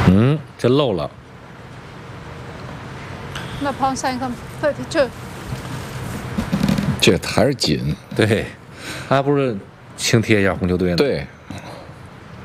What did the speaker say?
嗯，这漏了。 那旁三个对这这还是紧。 对，他不是轻贴一下红球队呢？ 对。